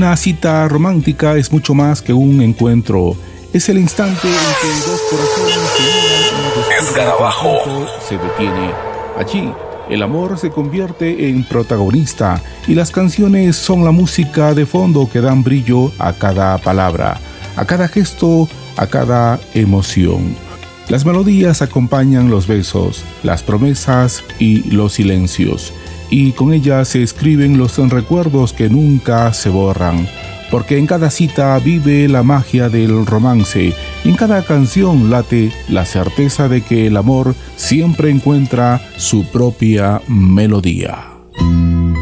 Una cita romántica es mucho más que un encuentro. Es el instante en que dos corazones se unen y Escarabajo se detiene. Allí, el amor se convierte en protagonista y las canciones son la música de fondo que dan brillo a cada palabra, a cada gesto, a cada emoción. Las melodías acompañan los besos, las promesas y los silencios, y con ellas se escriben los recuerdos que nunca se borran, porque en cada cita vive la magia del romance y en cada canción late la certeza de que el amor siempre encuentra su propia melodía.